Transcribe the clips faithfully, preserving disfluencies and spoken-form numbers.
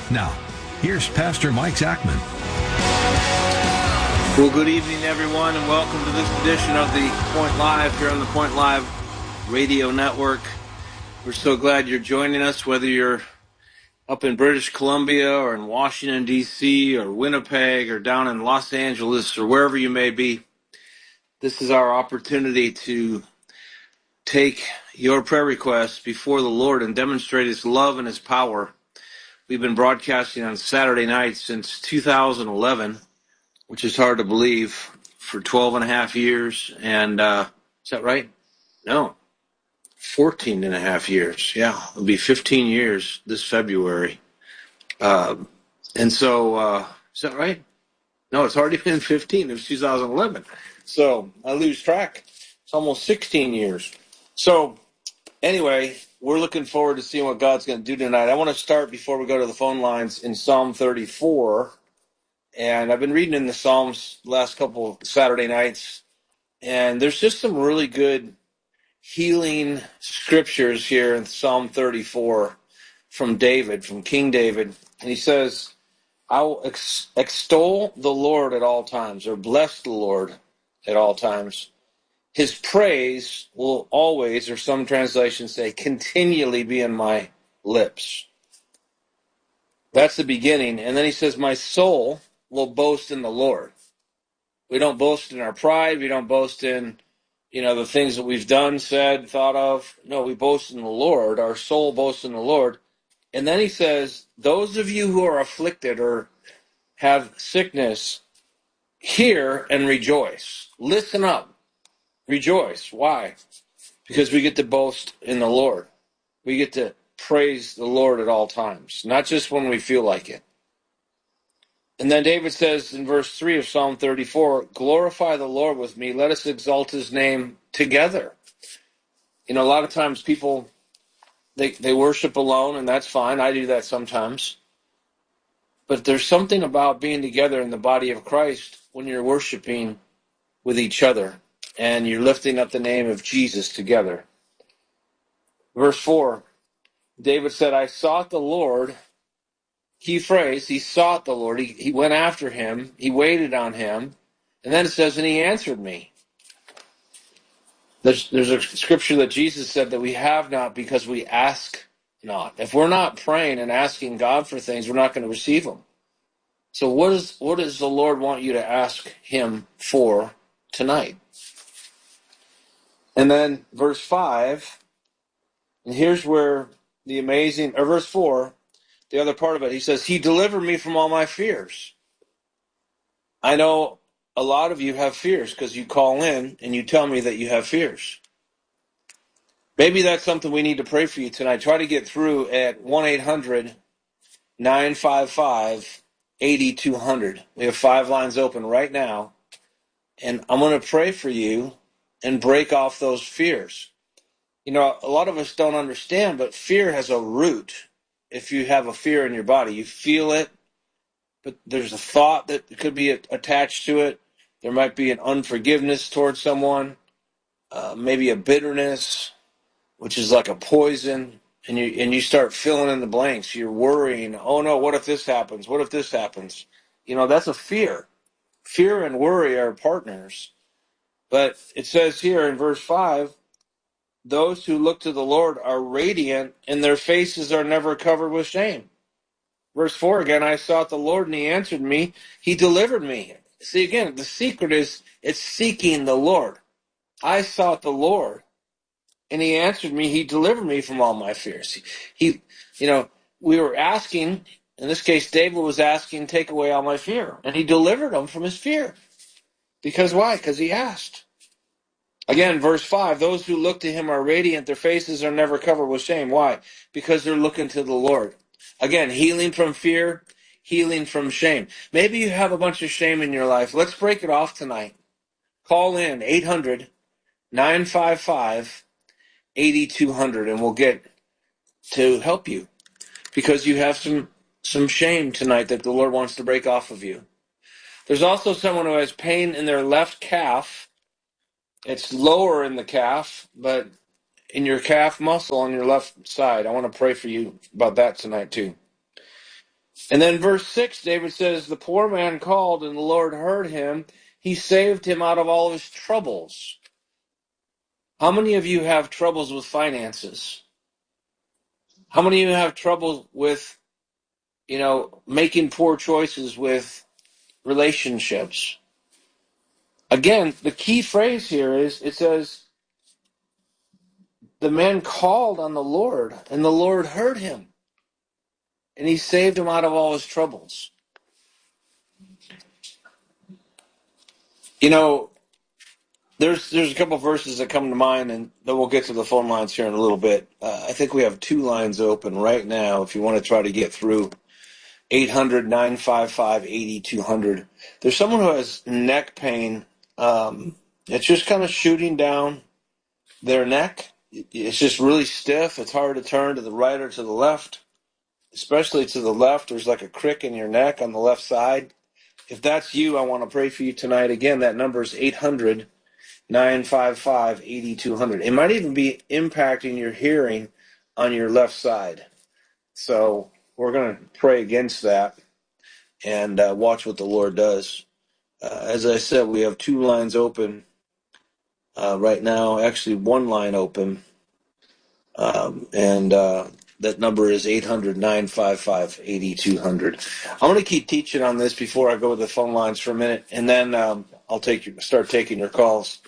Now, here's Pastor Mike Zachman. Well, good evening, everyone, and welcome to this edition of the Point Live here on the Point Live Radio Network. We're so glad you're joining us, whether you're up in British Columbia or in Washington, D C or Winnipeg or down in Los Angeles or wherever you may be. This is our opportunity to take your prayer requests before the Lord and demonstrate His love and His power. We've been broadcasting on Saturday nights since two thousand eleven, which is hard to believe, for twelve and a half years. And uh, is that right? No. fourteen and a half years. Yeah, it'll be fifteen years this February. Uh, and so, uh, is that right? No, it's already been fifteen. It was two thousand eleven. So I lose track. It's almost sixteen years. So anyway, we're looking forward to seeing what God's going to do tonight. I want to start before we go to the phone lines in Psalm thirty-four. And I've been reading in the Psalms the last couple Saturday nights. And there's just some really good healing scriptures here in Psalm thirty-four from David, from King David. And he says, I will ex- extol the Lord at all times, or bless the Lord at all times. His praise will always, or some translations say, continually be in my lips. That's the beginning. And then he says, my soul will boast in the Lord. We don't boast in our pride. We don't boast in, you know, the things that we've done, said, thought of. No, we boast in the Lord. Our soul boasts in the Lord. And then he says, those of you who are afflicted or have sickness, hear and rejoice. Listen up. Rejoice. Why? Because we get to boast in the Lord. We get to praise the Lord at all times, not just when we feel like it. And then David says in verse three of Psalm thirty-four, glorify the Lord with me. Let us exalt his name together. You know, a lot of times people, they, they worship alone, and that's fine. I do that sometimes. But there's something about being together in the body of Christ when you're worshiping with each other and you're lifting up the name of Jesus together. Verse four, David said, I sought the Lord. Key phrase, he sought the Lord. He, he went after him. He waited on him. And then it says, and he answered me. There's, there's a scripture that Jesus said that we have not because we ask not. If we're not praying and asking God for things, we're not going to receive them. So what is what does the Lord want you to ask him for tonight? And then verse five, and here's where the amazing, or verse four, the other part of it, he says, he delivered me from all my fears. I know a lot of you have fears because you call in and you tell me that you have fears. Maybe that's something we need to pray for you tonight. Try to get through at one eight hundred nine five five eight oh two hundred. We have five lines open right now. And I'm going to pray for you and break off those fears. You know, a lot of us don't understand, but fear has a root. If you have a fear in your body, you feel it, but there's a thought that could be attached to it. There might be an unforgiveness towards someone, uh, maybe a bitterness, which is like a poison, and you and you start filling in the blanks. You're worrying, oh no, what if this happens? What if this happens? You know, that's a fear. Fear and worry are partners. But it says here in verse five, those who look to the Lord are radiant, and their faces are never covered with shame. Verse four again, I sought the Lord, and he answered me. He delivered me. See, again, the secret is it's seeking the Lord. I sought the Lord, and he answered me. He delivered me from all my fears. He, you know, we were asking, in this case, David was asking, take away all my fear. And he delivered him from his fear. Because why? Because he asked. Again, verse five, those who look to him are radiant. Their faces are never covered with shame. Why? Because they're looking to the Lord. Again, healing from fear, healing from shame. Maybe you have a bunch of shame in your life. Let's break it off tonight. Call in eight hundred nine five five eight oh two hundred and we'll get to help you. Because you have some, some shame tonight that the Lord wants to break off of you. There's also someone who has pain in their left calf. It's lower in the calf, but in your calf muscle on your left side. I want to pray for you about that tonight too. And then verse six, David says, the poor man called and the Lord heard him. He saved him out of all his troubles. How many of you have troubles with finances? How many of you have trouble with, you know, making poor choices with relationships? Again, the key phrase here is, it says, the man called on the Lord and the Lord heard him. And he saved him out of all his troubles. You know, there's there's a couple of verses that come to mind, and then we'll get to the phone lines here in a little bit. Uh, I think we have two lines open right now if you want to try to get through. eight hundred, nine five five, eight two zero zero. There's someone who has neck pain. Um, it's just kind of shooting down their neck. It's just really stiff. It's hard to turn to the right or to the left, especially to the left. There's like a crick in your neck on the left side. If that's you, I want to pray for you tonight. Again, that number is eight hundred, nine five five, eight two zero zero. It might even be impacting your hearing on your left side. So we're going to pray against that and uh, watch what the Lord does. Uh, as I said, we have two lines open uh, right now, actually one line open, um, and uh, that number is eight hundred, nine five five, eight two zero zero. I'm going to keep teaching on this before I go to the phone lines for a minute, and then um, I'll take you, start taking your calls.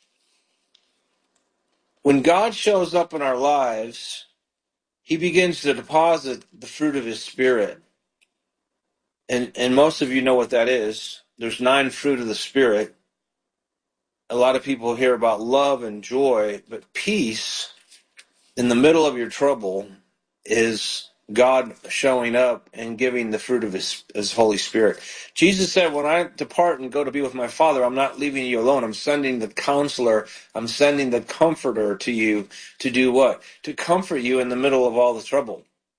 When God shows up in our lives, he begins to deposit the fruit of his Spirit. And, and most of you know what that is. There's nine fruit of the Spirit. A lot of people hear about love and joy, but peace in the middle of your trouble is God showing up and giving the fruit of his, his Holy Spirit. Jesus said, when I depart and go to be with my Father, I'm not leaving you alone. I'm sending the counselor. I'm sending the comforter to you to do what? To comfort you in the middle of all the trouble.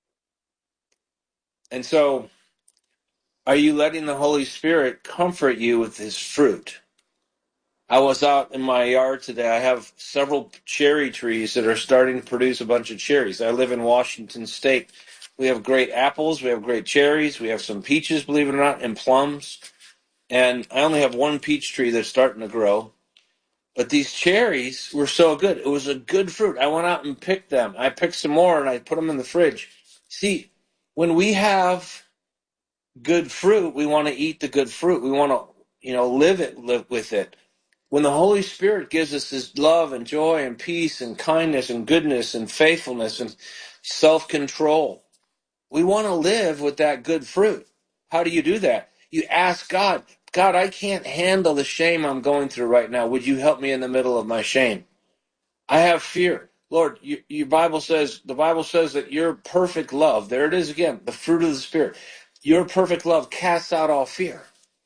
And so, are you letting the Holy Spirit comfort you with his fruit? I was out in my yard today. I have several cherry trees that are starting to produce a bunch of cherries. I live in Washington State. We have great apples. We have great cherries. We have some peaches, believe it or not, and plums. And I only have one peach tree that's starting to grow. But these cherries were so good. It was a good fruit. I went out and picked them. I picked some more, and I put them in the fridge. See, when we have good fruit, we want to eat the good fruit. We want to, you know, live it, live with it. When the Holy Spirit gives us his love and joy and peace and kindness and goodness and faithfulness and self-control, we want to live with that good fruit. How do you do that? You ask God, God, I can't handle the shame I'm going through right now. Would you help me in the middle of my shame? I have fear. Lord, you, your Bible says, the Bible says that your perfect love, there it is again, the fruit of the Spirit, your perfect love casts out all fear.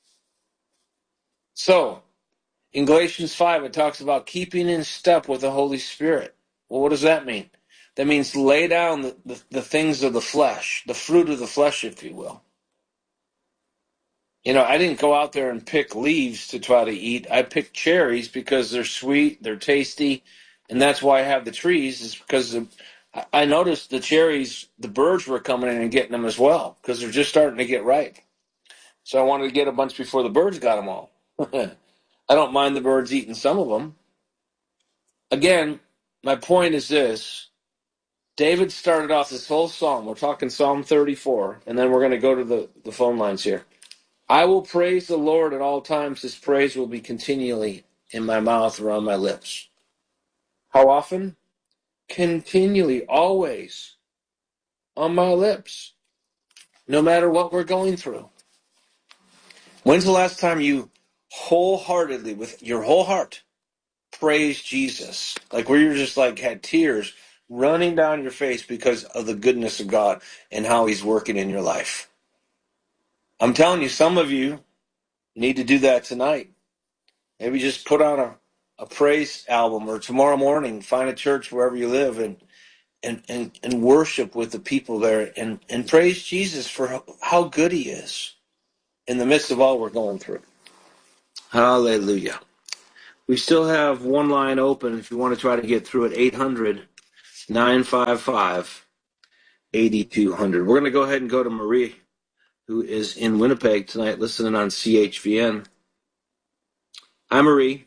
So, in Galatians five, it talks about keeping in step with the Holy Spirit. Well, what does that mean? That means lay down the, the, the things of the flesh, the fruit of the flesh, if you will. You know, I didn't go out there and pick leaves to try to eat. I picked cherries because they're sweet, they're tasty, and that's why I have the trees, is because of, I noticed the cherries, the birds were coming in and getting them as well, because they're just starting to get ripe. So I wanted to get a bunch before the birds got them all. I don't mind the birds eating some of them. Again, my point is this. David started off this whole psalm. We're talking Psalm thirty-four, and then we're going to go to the, the phone lines here. I will praise the Lord at all times. His praise will be continually in my mouth or on my lips. How often? Continually, always on my lips, no matter what we're going through. When's the last time you wholeheartedly, with your whole heart, praised Jesus? Like where you're just like had tears running down your face because of the goodness of God and how he's working in your life. I'm telling you, some of you need to do that tonight. Maybe just put on a, a praise album, or tomorrow morning find a church wherever you live and and, and, and worship with the people there and, and praise Jesus for how, how good he is in the midst of all we're going through. Hallelujah. We still have one line open if you want to try to get through it, eight hundred, nine five five, eight two zero zero. We're going to go ahead and go to Marie. who is in Winnipeg tonight listening on C H V N. Hi, Marie.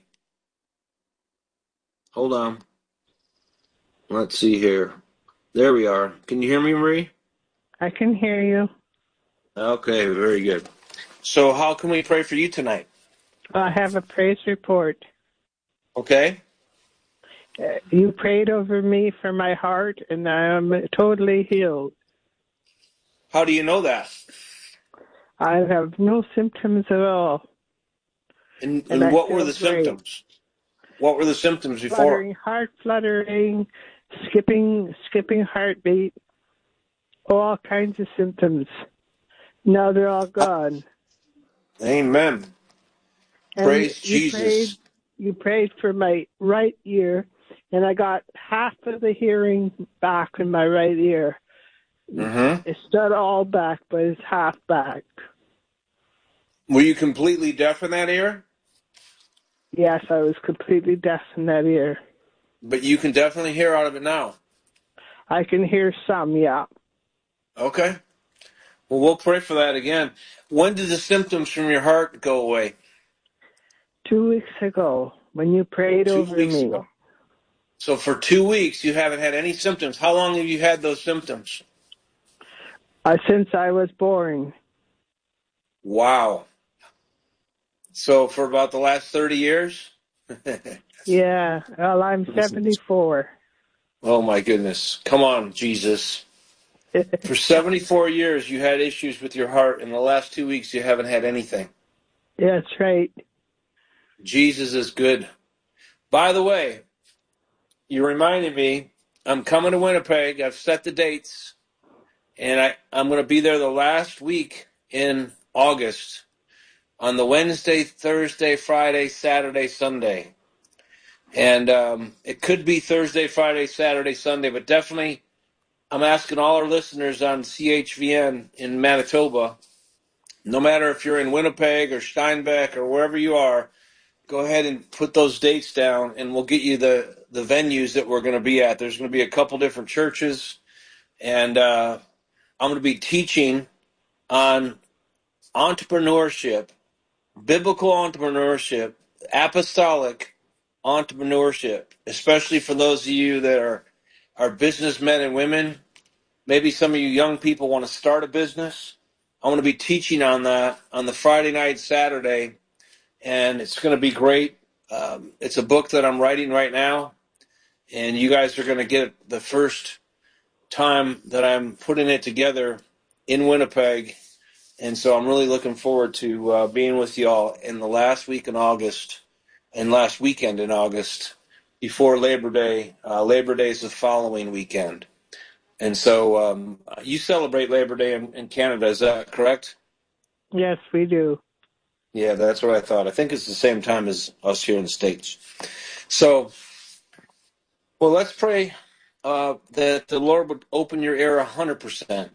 Hold on. Let's see here. There we are. Can you hear me, Marie? I can hear you. Okay, very good. So how can we pray for you tonight? I have a praise report. Okay. Uh, you prayed over me for my heart, and I am totally healed. How do you know that? I have no symptoms at all. And, And and I what were feel the great. symptoms? What were the symptoms before? Fluttering, heart fluttering, skipping, skipping heartbeat, all kinds of symptoms. Now they're all gone. Amen. And Praise you Jesus. prayed, you prayed for my right ear, and I got half of the hearing back in my right ear. Mm-hmm. It's not all back, but it's half back. Were you completely deaf in that ear? Yes, I was completely deaf in that ear. But you can definitely hear out of it now. I can hear some, yeah. Okay. Well, we'll pray for that again. When did the symptoms from your heart go away? Two weeks ago, when you prayed Two over weeks me. ago. So for two weeks, you haven't had any symptoms. How long have you had those symptoms? Uh, since I was born. Wow. So for about the last thirty years? Yeah, well, I'm seventy-four. Oh, my goodness. Come on, Jesus. For seventy-four years, you had issues with your heart. In the last two weeks, you haven't had anything. That's right. Jesus is good. By the way, you reminded me, I'm coming to Winnipeg. I've set the dates. And I, I'm going to be there the last week in August on the Wednesday, Thursday, Friday, Saturday, Sunday. And um, it could be Thursday, Friday, Saturday, Sunday, but definitely I'm asking all our listeners on C H V N in Manitoba, no matter if you're in Winnipeg or Steinbeck or wherever you are, go ahead and put those dates down and we'll get you the, the venues that we're going to be at. There's going to be a couple different churches, and uh, I'm going to be teaching on entrepreneurship, biblical entrepreneurship, apostolic entrepreneurship, especially for those of you that are, are businessmen and women. Maybe some of you young people want to start a business. I'm going to be teaching on that on the Friday night, Saturday, and it's going to be great. Um, it's a book that I'm writing right now, and you guys are going to get the first time that I'm putting it together in Winnipeg. And so I'm really looking forward to uh, being with y'all in the last week in August and last weekend in August before Labor Day. Uh, Labor Day is the following weekend. And so um, you celebrate Labor Day in, in Canada, is that correct? Yes, we do. Yeah, that's what I thought. I think it's the same time as us here in the States. So, well, let's pray uh, that the Lord would open your ear one hundred percent.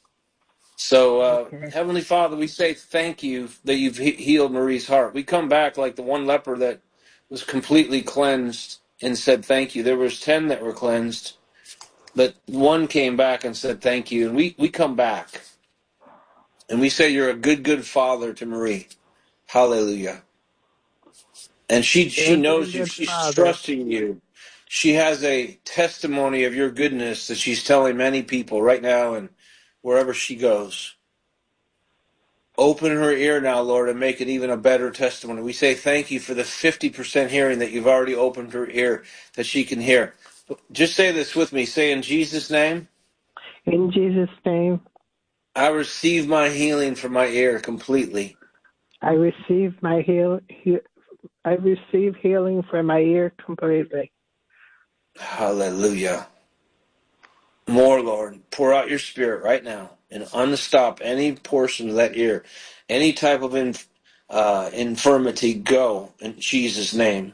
So, uh, Okay. Heavenly Father, we say thank you that you've he- healed Marie's heart. We come back like the one leper that was completely cleansed and said thank you. There was ten that were cleansed, but one came back and said thank you. And we, we come back, and we say you're a good, good father to Marie. Hallelujah. And she You're she a very knows you. good She's father. trusting you. She has a testimony of your goodness that she's telling many people right now and wherever she goes. Open her ear now, Lord, and make it even a better testimony. We say thank you for the fifty percent hearing that you've already opened her ear that she can hear. Just say this with me. Say, in Jesus' name, In Jesus' name, I receive my healing from my ear completely. I receive my heal. He, I receive healing from my ear completely. Hallelujah. More, Lord. Pour out your spirit right now and unstop any portion of that ear. Any type of inf- uh, infirmity, go in Jesus' name.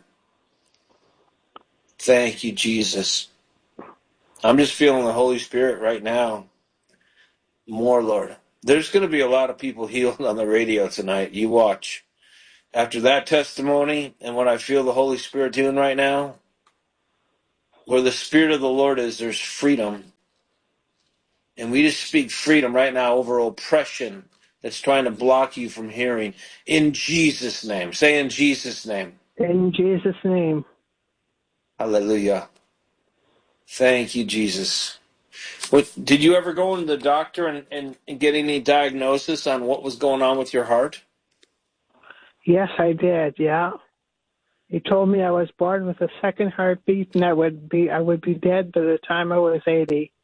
Thank you, Jesus. I'm just feeling the Holy Spirit right now. More, Lord. There's going to be a lot of people healed on the radio tonight. You watch. After that testimony and what I feel the Holy Spirit doing right now, where the Spirit of the Lord is, there's freedom. And we just speak freedom right now over oppression, that's trying to block you from hearing. In Jesus' name. Say in Jesus' name. In Jesus' name. Hallelujah. Thank you, Jesus. What, did you ever go to the doctor and, and, and get any diagnosis on what was going on with your heart? Yes, I did, yeah. He told me I was born with a second heartbeat and I would be I would be dead by the time I was eighty.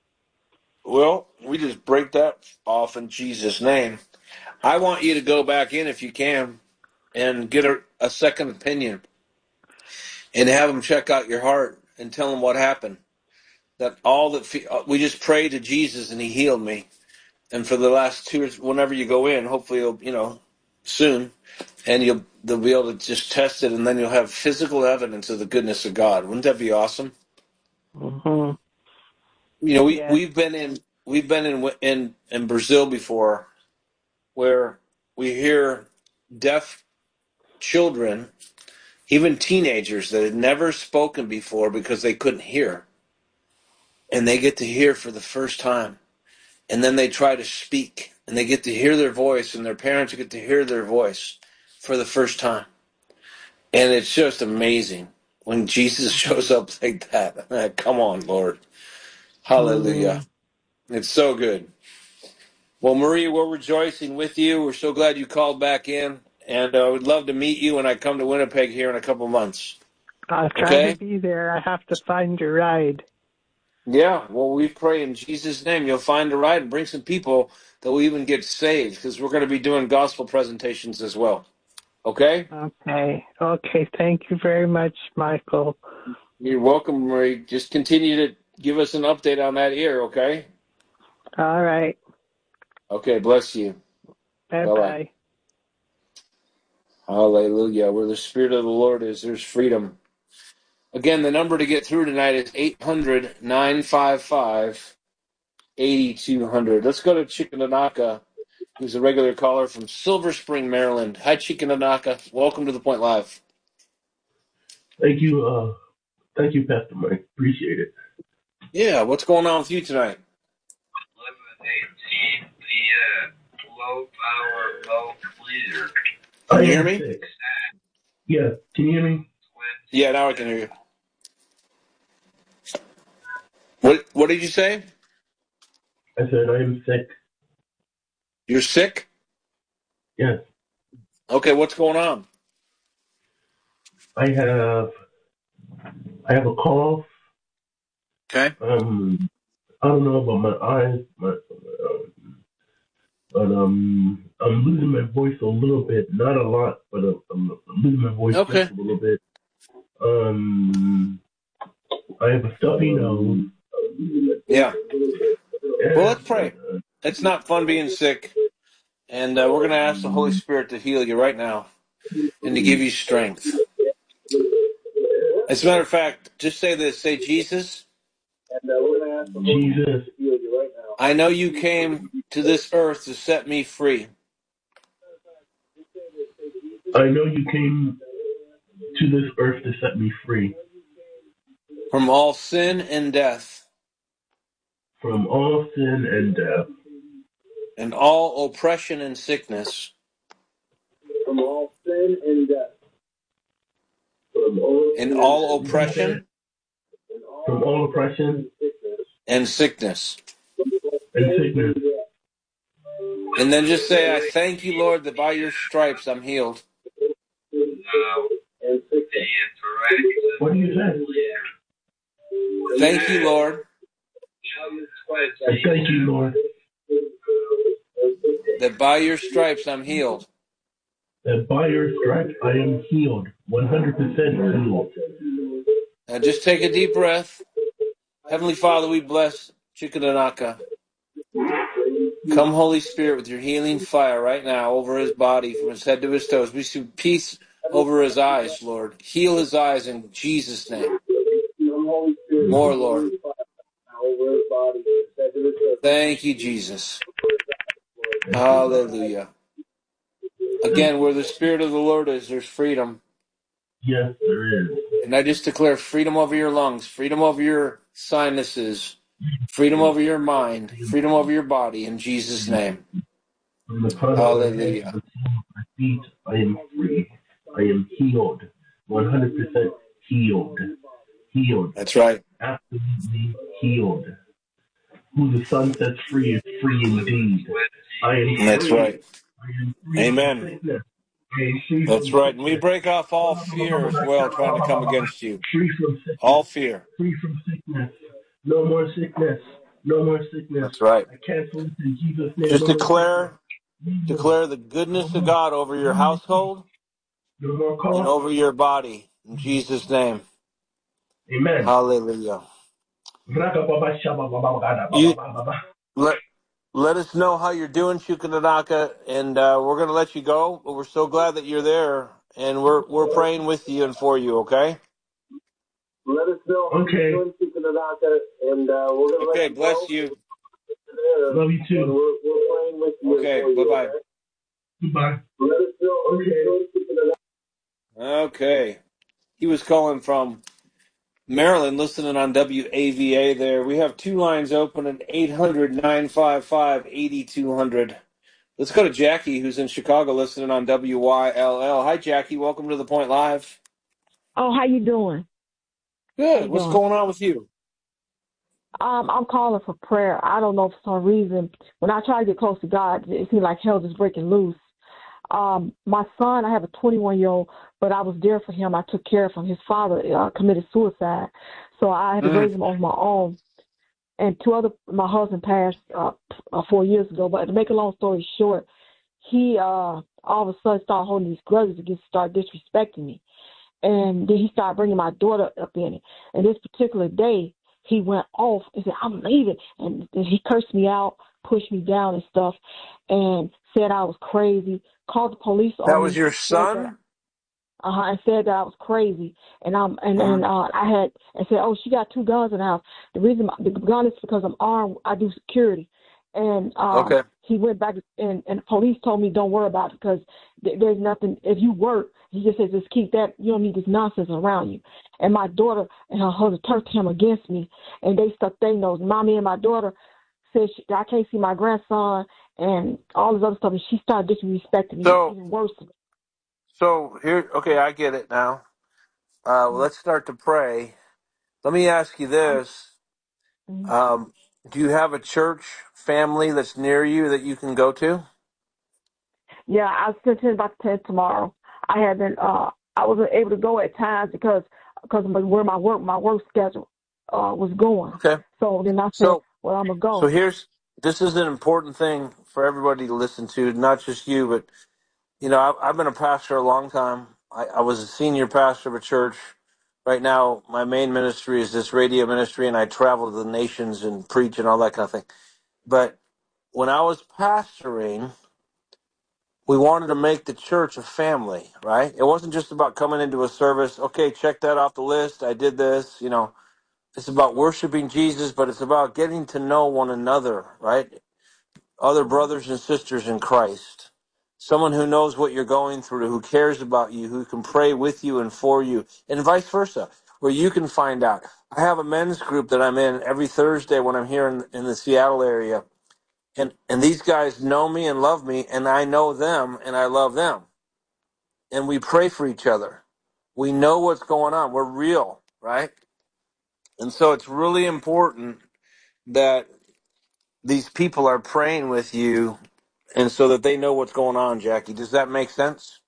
Well, we just break that off in Jesus' name. I want you to go back in if you can and get a, a second opinion and have them check out your heart and tell them what happened. That all that fe- we just prayed to Jesus and He healed me. And for the last two, or whenever you go in, hopefully you'll, you know, soon, and you'll they'll be able to just test it, and then you'll have physical evidence of the goodness of God. Wouldn't that be awesome? Mm-hmm. You know, we Yes. we've been in we've been in in in Brazil before, where we hear deaf children, even teenagers that had never spoken before because they couldn't hear, and they get to hear for the first time. And then they try to speak, and they get to hear their voice, and their parents get to hear their voice for the first time. And it's just amazing when Jesus shows up like that. Come on, Lord. Hallelujah. Mm. It's so good. Well, Marie, we're rejoicing with you. We're so glad you called back in, and I uh, would love to meet you when I come to Winnipeg here in a couple months. I'll try okay? to be there. I have to find a ride. Yeah, well, we pray in Jesus' name you'll find a ride and bring some people that will even get saved, because we're going to be doing gospel presentations as well. Okay? Okay. Okay. Thank you very much, Michael. You're welcome, Marie. Just continue to give us an update on that ear, okay? All right. Okay, bless you. Bye-bye. Bye-bye. Hallelujah. Where the Spirit of the Lord is, there's freedom. Again, the number to get through tonight is eight hundred, nine five five, eight two zero zero. Let's go to Chikananaka, who's a regular caller from Silver Spring, Maryland. Hi, Chikananaka. Welcome to The Point Live. Thank you, uh, thank you, Pastor Mike. Appreciate it. Yeah, what's going on with you tonight? Low power, low leader. Can you hear me? Sick. Yeah, can you hear me? Yeah, now I can hear you. What What did you say? I said I am sick. You're sick? Yes. Okay, what's going on? I have I have a cough. Okay. Um, I don't know about my eyes, my, um, but um, I'm losing my voice a little bit, not a lot, but I'm, I'm losing my voice Okay. just a little bit. Um, I have a stuffy nose. Yeah. Well, let's pray. It's not fun being sick, and uh, we're going to ask the Holy Spirit to heal you right now and to give you strength. As a matter of fact, just say this. Say, Jesus, Jesus, I know you came to this earth to set me free. I know you came to this earth to set me free from all sin and death, from all sin and death, and all oppression and sickness, from all sin and death, from all and all oppression, from all oppression and sickness. and sickness. And then just say, I thank you, Lord, that by your stripes I'm healed. What do you say? Thank you, Lord. I thank you, Lord, that by your stripes I'm healed. That by your stripes I am healed, one hundred percent healed. Now just take a deep breath. Heavenly Father, we bless Chikananaka. Come, Holy Spirit, with your healing fire right now over his body, from his head to his toes. We see peace over his eyes, Lord. Heal his eyes in Jesus' name. More, Lord. Thank you, Jesus. Hallelujah. Again, where the Spirit of the Lord is, there's freedom. Yes, there is. And I just declare freedom over your lungs, freedom over your sinuses, freedom over your mind, freedom over your body, in Jesus' name. From the crown of my head to Hallelujah. the sole of my feet, I am free. I am healed. one hundred percent healed. Healed. That's right. Absolutely healed. Who the Son sets free is free indeed. I am That's free. right. I am free from Amen. sickness. I am free That's from right. And we sickness. break off all fear as well, trying to come against you. Free from All sickness. fear. Free from sickness. No more sickness. No more sickness. That's right. I cancel it in Jesus' name. Just No more sickness. declare, No declare the goodness of God over your household more and cough. over your body. In Jesus' name. Amen. Hallelujah. You let let us know how you're doing, Shukananaka, and uh, we're going to let you go. But we're so glad that you're there, and we're we're praying with you and for you. Okay. Let us know how okay. You're doing, Shukananaka, and uh, we're going to let Okay. you go. Bless you. Love you too. We're, we're praying with you and Okay. for Bye you. bye. Okay. Goodbye. Let us know how you're doing, Shukananaka. Okay. He was calling from Maryland, listening on W A V A there. We have two lines open at eight hundred, nine five five, eight two zero zero. Let's go to Jackie, who's in Chicago, listening on W Y L L. Hi, Jackie. Welcome to The Point Live. Oh, how you doing? How Good. you What's doing? going on with you? Um, I'm calling for prayer. I don't know, for some reason, when I try to get close to God, it seems like hell is breaking loose. Um, my son, I have a twenty-one-year-old, but I was there for him. I took care of him. His father uh, committed suicide, so I had to Mm. raise him on my own. And two other, my husband passed uh, uh, four years ago. But to make a long story short, he uh, all of a sudden started holding these grudges against, started disrespecting me. And then he started bringing my daughter up in it. And this particular day, he went off and said, I'm leaving. And then he cursed me out, pushed me down and stuff, and said I was crazy, called the police That on was me, your said that, son? uh-huh, and said that I was crazy. And um, and, Mm. and uh, I had, and said, oh, she got two guns in the house. The reason my, the gun is because I'm armed, I do security. And um, Okay. he went back, and, and the police told me, don't worry about it because th- there's nothing, if you work, he just says, just keep that, you don't need this nonsense around you. And my daughter and her husband turned him against me, and they stuck their nose. Mommy and my daughter said, she, I can't see my grandson, and all this other stuff, and she started disrespecting me So, even worse. so here, okay, I get it now. Uh, well, let's start to pray. Let me ask you this. Mm-hmm. Um, do you have a church family that's near you that you can go to? Yeah, I was thinking about the tenth tomorrow. I haven't, uh, I wasn't able to go at times because because of where my work my work schedule uh was going. Okay. So then I said, So, well, I'm gonna so go. here's, this is an important thing for everybody to listen to, not just you, but, you know, I've, I've been a pastor a long time. I, I was a senior pastor of a church. Right now, my main ministry is this radio ministry, and I travel to the nations and preach and all that kind of thing. But when I was pastoring, we wanted to make the church a family, right? It wasn't just about coming into a service. Okay, check that off the list. I did this, you know. It's about worshiping Jesus, but it's about getting to know one another, right? Other brothers and sisters in Christ. Someone who knows what you're going through, who cares about you, who can pray with you and for you, and vice versa, where you can find out. I have a men's group that I'm in every Thursday when I'm here in, in the Seattle area. And, and these guys know me and love me, and I know them and I love them. And we pray for each other. We know what's going on. We're real, right? And so it's really important that these people are praying with you and so that they know what's going on, Jackie. Does that make sense?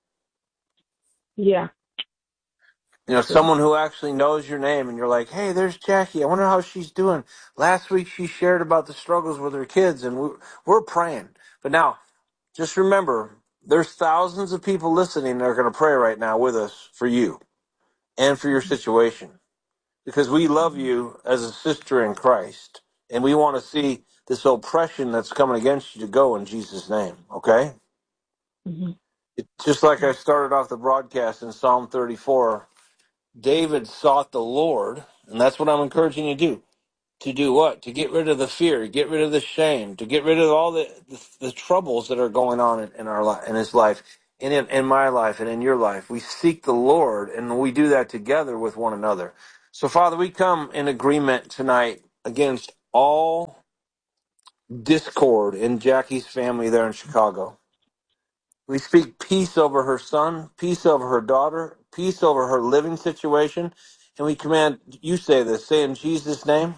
Yeah. You know, Yeah. someone who actually knows your name and you're like, hey, there's Jackie. I wonder how she's doing. Last week she shared about the struggles with her kids and we, we're praying. But now, just remember, there's thousands of people listening that are going to pray right now with us for you and for your situation because we love you as a sister in Christ and we want to see this oppression that's coming against you to go in Jesus' name, okay? Mm-hmm. It, just like I started off the broadcast in Psalm thirty-four, David sought the Lord, and that's what I'm encouraging you to do. To do what? To get rid of the fear, get rid of the shame, to get rid of all the the, the troubles that are going on in, in our life, in his life, and in, in my life, and in your life. We seek the Lord, and we do that together with one another. So, Father, we come in agreement tonight against all discord in Jackie's family there in Chicago. We speak peace over her son, peace over her daughter, peace over her living situation. And we command, you say this, say in Jesus' name,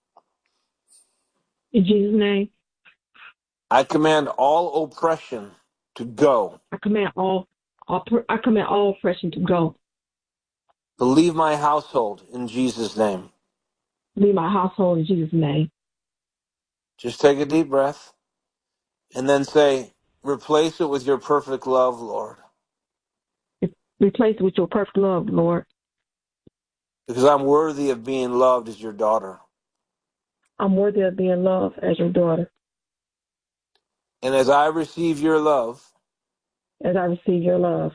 In Jesus' name, I command all oppression to go, I command all, all I command all oppression to go. to leave my household in Jesus' name. Leave my household in Jesus' name. Just take a deep breath and then say, replace it with your perfect love, Lord, Replace it with your perfect love, Lord. because I'm worthy of being loved as your daughter. I'm worthy of being loved as your daughter. And as I receive your love, As I receive your love,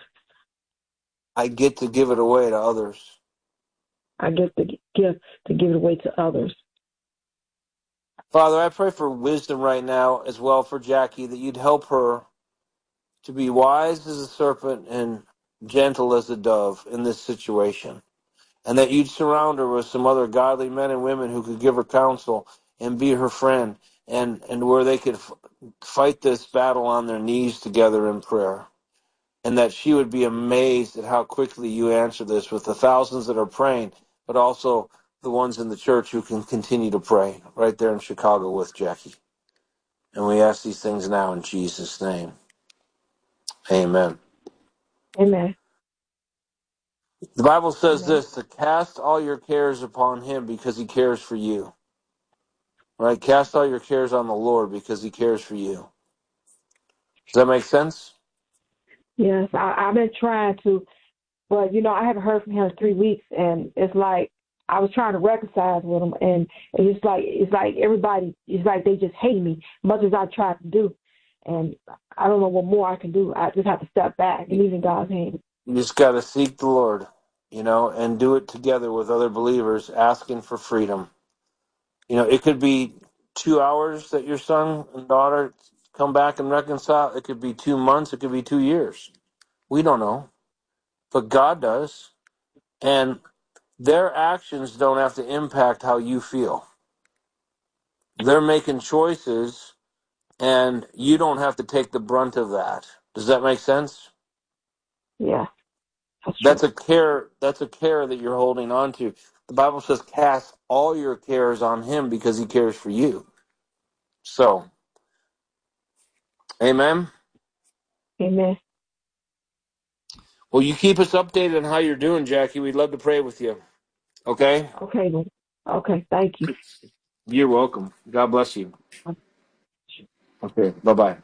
I get to give it away to others. I get the gift to give it away to others. Father, I pray for wisdom right now as well for Jackie, that you'd help her to be wise as a serpent and gentle as a dove in this situation. And that you'd surround her with some other godly men and women who could give her counsel and be her friend, and, and where they could f- fight this battle on their knees together in prayer. And that she would be amazed at how quickly you answer this with the thousands that are praying, but also the ones in the church who can continue to pray right there in Chicago with Jackie. And we ask these things now in Jesus' name. Amen. Amen. The Bible says Amen. this, to cast all your cares upon him because he cares for you. Right? Cast all your cares on the Lord because he cares for you. Does that make sense? Yes, I, I've been trying to, but you know, I haven't heard from him in three weeks, and it's like I was trying to reconcile with him, and it's like it's like everybody, it's like they just hate me, much as I tried to do, and I don't know what more I can do. I just have to step back and leave in God's hands. You just got to seek the Lord, you know, and do it together with other believers, asking for freedom. You know, it could be two hours that your son and daughter come back and reconcile. It could be two months. It could be two years. We don't know, but God does. And their actions don't have to impact how you feel. They're making choices, and you don't have to take the brunt of that. Does that make sense? Yeah, that's That's true. a care. That's a care that you're holding on to. The Bible says, "Cast all your cares on Him because He cares for you." So, Amen. Amen. Well, you keep us updated on how you're doing, Jackie. We'd love to pray with you. Okay. Okay, Lord. Okay, thank you. You're welcome. God bless you. Okay. Bye bye.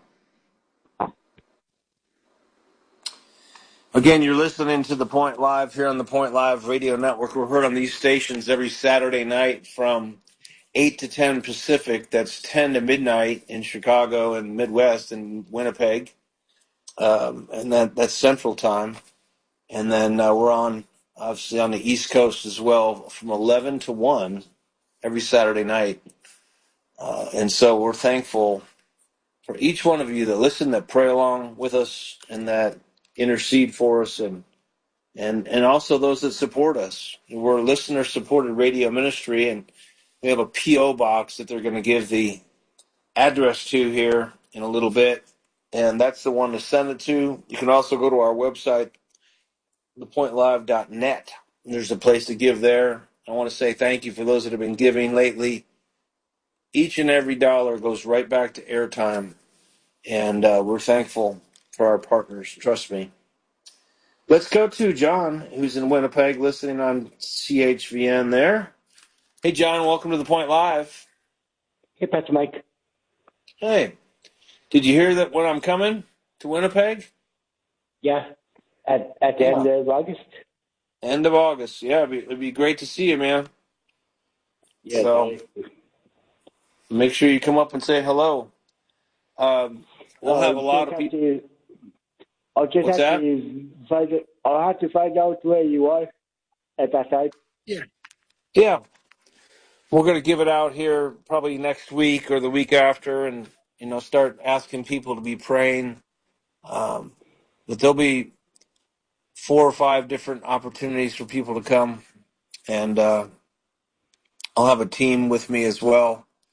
Again, you're listening to The Point Live here on the Point Live Radio Network. We're heard on these stations every Saturday night from eight to ten Pacific. That's ten to midnight in Chicago and Midwest and Winnipeg. Um, and that, that's Central Time. And then uh, we're on, obviously, on the East Coast as well from eleven to one every Saturday night. Uh, and so we're thankful for each one of you that listen, that pray along with us, and that intercede for us, and and and also those that support us. We're a listener-supported radio ministry, and we have a P O box that they're going to give the address to here in a little bit, and that's the one to send it to. You can also go to our website, the point live dot net. There's a place to give there. I want to say thank you for those that have been giving lately. Each and every dollar goes right back to airtime, and uh, we're thankful for our partners. Trust me. Let's go to John, who's in Winnipeg, listening on C H V N there. Hey, John, welcome to The Point Live. Hey, Pastor Mike. Hey, did you hear that when I'm coming to Winnipeg? Yeah, at at the Yeah. end of August. End of August. Yeah, it'd be, it'd be great to see you, man. Yeah, So sorry. make sure you come up and say hello. Um, we'll have a I'll lot just of have people. to. I'll just What's have that? to find. I'll have to find out where you are at that time. Yeah. Yeah. We're going to give it out here probably next week or the week after, and you know, start asking people to be praying. Um, but there'll be four or five different opportunities for people to come, and uh, I'll have a team with me as well.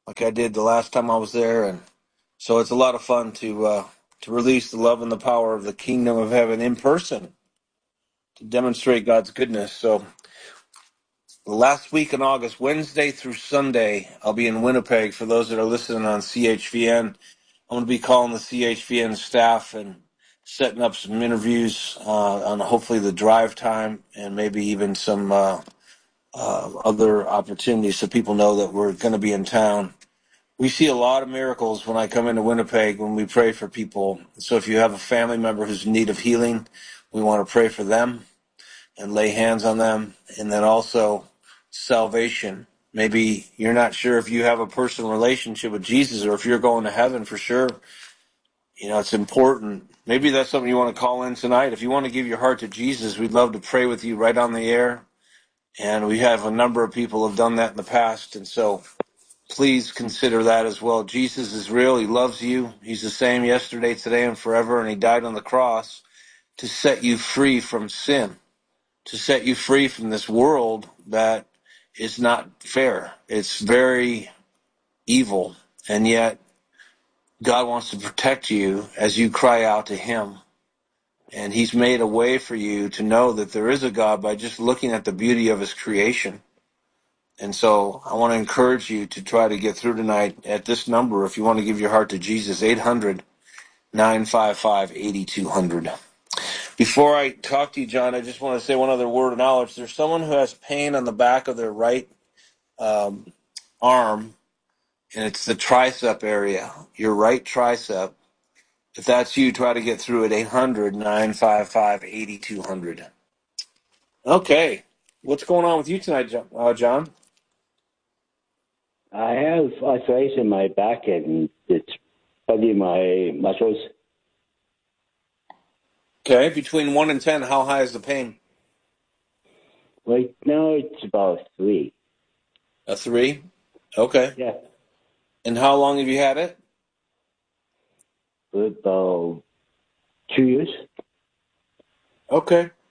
like I did the last time I was there, and so it's a lot of fun to uh, to release the love and the power of the kingdom of heaven in person to demonstrate God's goodness. So the last week in August, Wednesday through Sunday, I'll be in Winnipeg. For those that are listening on C H V N, I'm going to be calling the C H V N staff and setting up some interviews uh, on hopefully the drive time and maybe even some uh, uh, other opportunities so people know that we're going to be in town. We see a lot of miracles when I come into Winnipeg when we pray for people. So if you have a family member who's in need of healing, we want to pray for them and lay hands on them. And then also salvation. Maybe you're not sure if you have a personal relationship with Jesus or if you're going to heaven for sure. You know, it's important. Maybe that's something you want to call in tonight. If you want to give your heart to Jesus, we'd love to pray with you right on the air. And we have a number of people who have done that in the past. And so please consider that as well. Jesus is real. He loves you. He's the same yesterday, today, and forever. And he died on the cross to set you free from sin, to set you free from this world that is not fair. It's very evil. And yet God wants to protect you as you cry out to him. And he's made a way for you to know that there is a God by just looking at the beauty of his creation. And so I want to encourage you to try to get through tonight at this number if you want to give your heart to Jesus, eight hundred, nine five five, eight two zero zero. Before I talk to you, John, I just want to say one other word of knowledge. There's someone who has pain on the back of their right um, arm, and it's the tricep area, your right tricep. If that's you, try to get through at eight hundred, nine five five, eight two zero zero. Okay. What's going on with you tonight, uh, John? I have arthritis in my back and it's bugging my muscles. Okay. Between one and ten, how high is the pain? Right now it's about three. A three? Okay. Yeah. And how long have you had it? For about two years. Okay.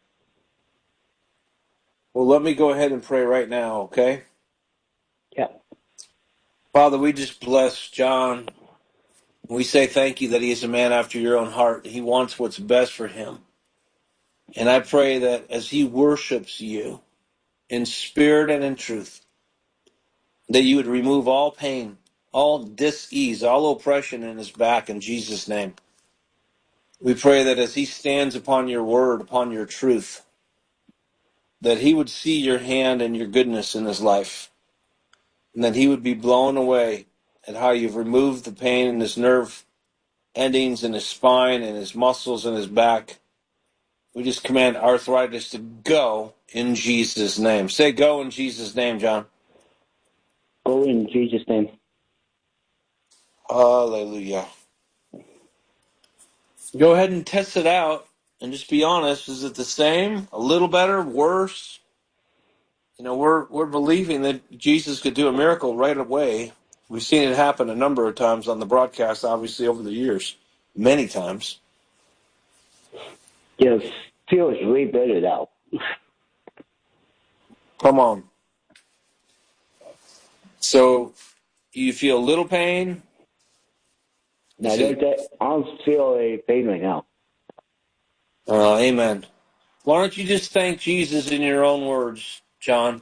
Well, let me go ahead and pray right now, okay? Yeah. Father, we just bless John. We say thank you that he is a man after your own heart. He wants what's best for him. And I pray that as he worships you in spirit and in truth, that you would remove all pain, all dis-ease, all oppression in his back in Jesus' name. We pray that as he stands upon your word, upon your truth, that he would see your hand and your goodness in his life, and that he would be blown away at how you've removed the pain in his nerve endings in his spine and his muscles in his back. We just command arthritis to go in Jesus' name. Say go in Jesus' name, John. Go in Jesus' name. Hallelujah. Go ahead and test it out and just be honest. Is it the same? A little better? Worse? You know, we're we're believing that Jesus could do a miracle right away. We've seen it happen a number of times on the broadcast, obviously, over the years. Many times. Yeah, it feels way better now. Come on. So, you feel a little pain? Now, I don't, I don't feel a pain right now. Uh, amen. Why don't you just thank Jesus in your own words, John?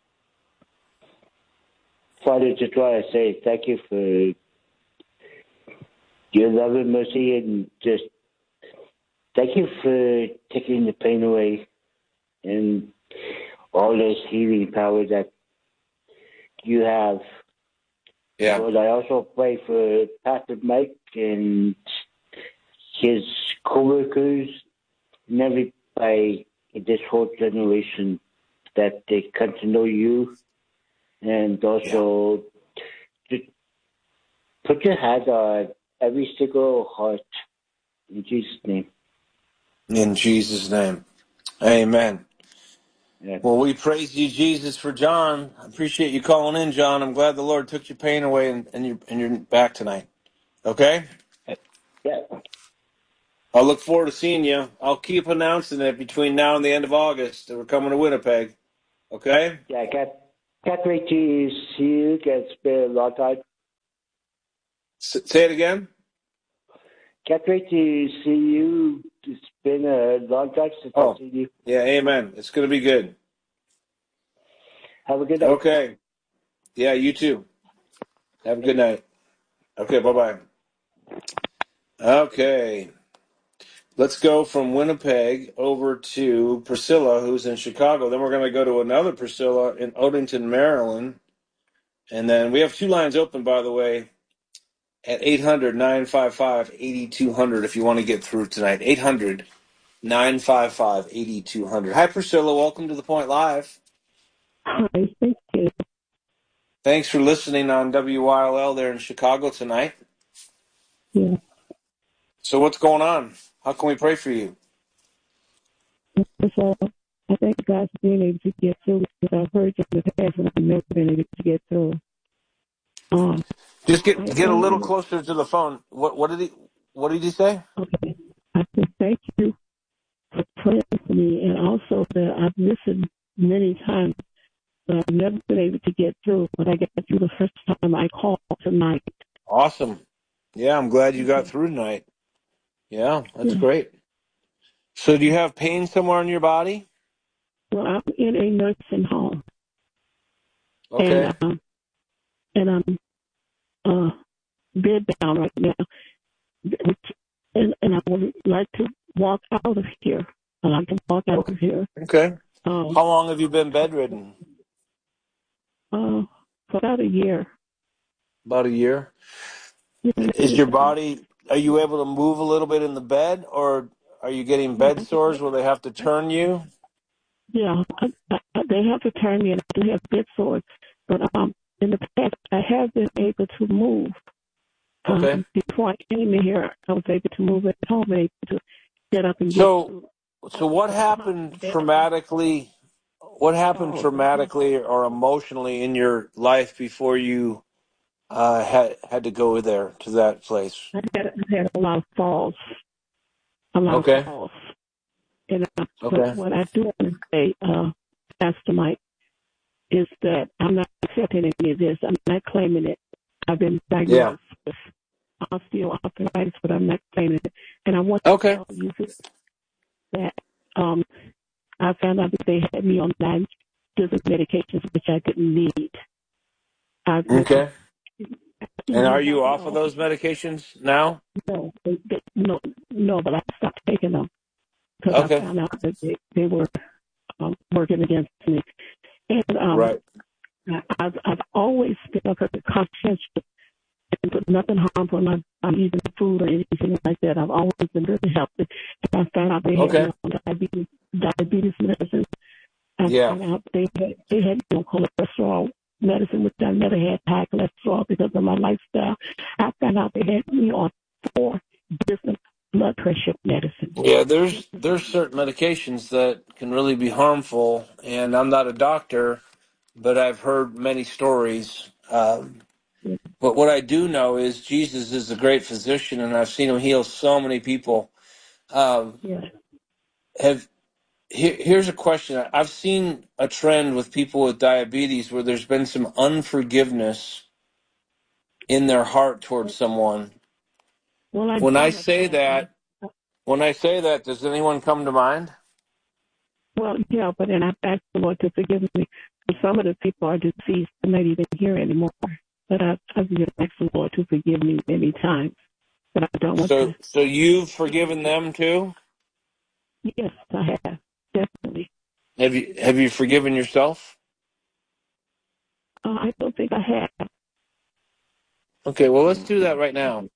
Father, just want to say thank you for your love and mercy, and just thank you for taking the pain away and all this healing power that you have. Yeah. Lord, I also pray for Pastor Mike and his co-workers and everybody in this whole generation, that they come to know you, and also yeah. just put your hand on every single heart in Jesus' name. In Jesus' name. Amen. Yeah. Well, we praise you, Jesus, for John. I appreciate you calling in, John. I'm glad the Lord took your pain away and, and, you're, and you're back tonight. Okay? Yeah. I'll look forward to seeing you. I'll keep announcing it between now and the end of August that we're coming to Winnipeg. Okay? Yeah, I can't, can't wait to see you. It's been a long time. S- say it again. Can't wait to see you. It's been a long time since I've Oh, seen you. yeah, amen. It's going to be good. Have a good night. Okay. Yeah, you too. Have a good night. Okay, bye-bye. Okay. Let's go from Winnipeg over to Priscilla, who's in Chicago. Then we're going to go to another Priscilla in Odenton, Maryland. And then we have two lines open, by the way, at eight hundred, nine five five, eight two zero zero if you want to get through tonight. eight hundred, nine five five, eight two zero zero. Hi, Priscilla. Welcome to The Point Live. Hi, thank you. Thanks for listening on W Y L L there in Chicago tonight. Yeah. So what's going on? How can we pray for you? So I thank God for being able to get through because I've heard you in the past and I've never been able to get through. Um, Just get I get a little am, closer to the phone. What what did he what did he say? okay. I said thank you for praying for me, and also that I've listened many times, but I've never been able to get through. But I got through the first time I called tonight. Awesome. Yeah, I'm glad you got through tonight. Yeah, that's Yeah. great. So do you have pain somewhere in your body? Well, I'm in a nursing home, Okay. and um, and I'm uh, bed bound right now, and and I would like to walk out of here. I like to walk out Okay. of here. Okay. Um, How long have you been bedridden? uh, for about a year. About a year. Yeah, Is your body, are you able to move a little bit in the bed, or are you getting bed sores where they have to turn you? yeah. I, I, they have to turn me, and I do have bed sores. But um, in the past, I have been able to move. Okay. Um, before I came in here, I was able to move at home, and able to get up and get So, to. so what happened traumatically? What happened traumatically or emotionally in your life before you uh, had had to go there to that place? I had, I had a lot of falls, a lot Okay. of falls. And uh, Okay. but what I do want to say, uh, Pastor Mike, is that I'm not accepting any of this. I'm not claiming it. I've been diagnosed Yeah. with osteoarthritis, but I'm not claiming it. And I want to Okay. tell you that um, I found out that they had me on nine different medications, which I didn't need. I, Okay. I, And are you I, off of those medications now? No, they, they, no, no, but I stopped taking them because Okay. I found out that they, they were um, working against me. And um, Right. I, I've, I've always been a person conscientious and put nothing harmful in my I'm eating food or anything like that. I've always been really healthy. And I found out they had Okay. me on diabetes, diabetes medicine. I Yeah. found out they had, they had me on cholesterol medicine, which I never had high cholesterol because of my lifestyle. I found out they had me on four different blood pressure medicine. Yeah, there's there's certain medications that can really be harmful, and I'm not a doctor, but I've heard many stories. Um, but what I do know is Jesus is a great physician, and I've seen him heal so many people. Um, Yeah. have here, here's a question. I've seen a trend with people with diabetes where there's been some unforgiveness in their heart towards someone. Well, I When do I have say that. that, when I say that, does anyone come to mind? Well, yeah, but then I asked the Lord to forgive me. Some of the people are deceased and not even here anymore. But I, I've just asked the Lord to forgive me many times. But I don't want So, to. so you've forgiven them too? Yes, I have. Definitely. Have you have you forgiven yourself? Uh, I don't think I have. Okay, well, let's do that right now,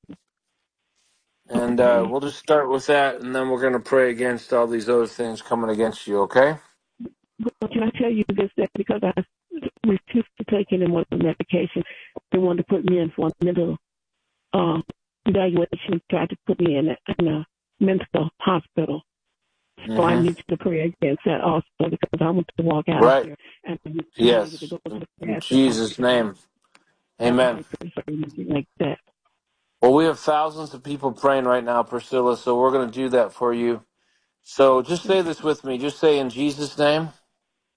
and uh, Okay. we'll just start with that, and then we're going to pray against all these other things coming against you. Okay? Well, can I tell you this? That because I refused to take any more medication, they wanted to put me in for a mental uh, evaluation, tried to put me in a, in a mental hospital. So Mm-hmm. I need to pray against that also because I want to walk out Right. of here and be able to Yes. go to the In pastor Jesus' name. Amen. or anything like that. Well, we have thousands of people praying right now, Priscilla, so we're going to do that for you. So just say this with me. Just say, in Jesus' name,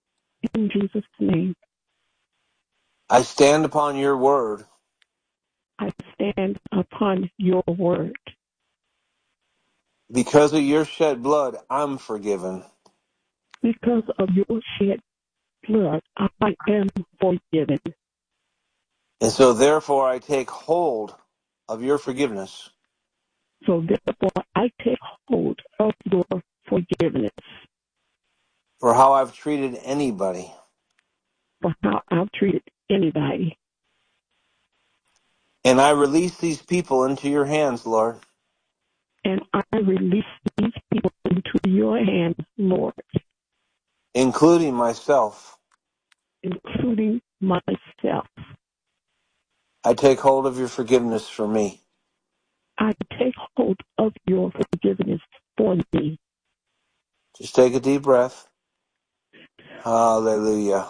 In Jesus' name, I stand upon your word I stand upon your word. Because of your shed blood, I'm forgiven. Because of your shed blood, I am forgiven. And so therefore I take hold of your forgiveness. So therefore I take hold of your forgiveness. For how I've treated anybody. For how I've treated anybody. And I release these people into your hands, Lord. And I release these people into your hands, Lord. Including myself. Including myself. I take hold of your forgiveness for me. I take hold of your forgiveness for me. Just take a deep breath. Hallelujah.